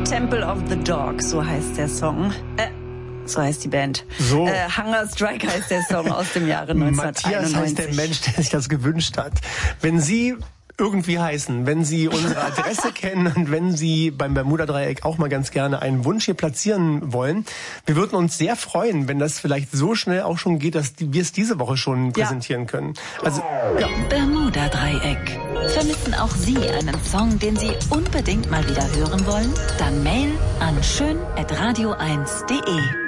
Temple of the Dog, so heißt der Song. So heißt die Band. So. Hunger Strike heißt der Song aus dem Jahre 1991. Matthias heißt der Mensch, der sich das gewünscht hat. Wenn Sie irgendwie heißen, wenn Sie unsere Adresse kennen und wenn Sie beim Bermuda-Dreieck auch mal ganz gerne einen Wunsch hier platzieren wollen, wir würden uns sehr freuen, wenn das vielleicht so schnell auch schon geht, dass wir es diese Woche schon präsentieren können. Also, ja. Bermuda-Dreieck. Vermissen auch Sie einen Song, den Sie unbedingt mal wieder hören wollen? Dann Mail an schön@radio1.de.